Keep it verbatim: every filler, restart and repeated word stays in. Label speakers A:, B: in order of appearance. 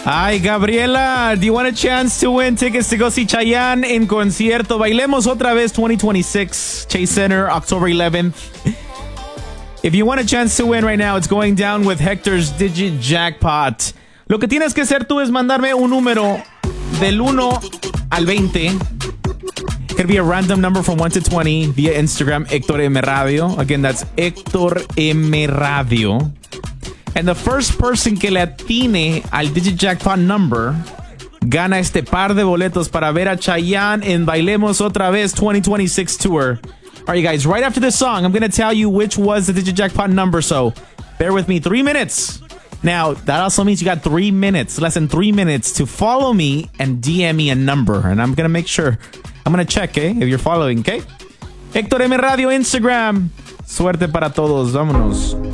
A: Ay, Gabriela, do you want a chance to win tickets to go see Chayanne en concierto? Bailemos otra vez twenty twenty-six, Chase Center, October eleventh. If you want a chance to win right now, it's going down with Hector's Digit Jackpot. Lo que tienes que hacer tú es mandarme un número del uno al veinte. It could be a random number from one to twenty via Instagram, Hector M Radio. Again, that's Hector M Radio. And the first person que le atine al Digit Jackpot number gana este par de boletos para ver a Chayanne en Bailemos Otra Vez twenty twenty-six tour. All right, you guys, right after this song, I'm going to tell you which was the Digit Jackpot number, so bear with me. Three minutes. Now, that also means you got three minutes, less than three minutes, to follow me and D M me a number. And I'm going to make sure, I'm going to check, eh, if you're following, okay? Hector M Radio Instagram. Suerte para todos. Vámonos.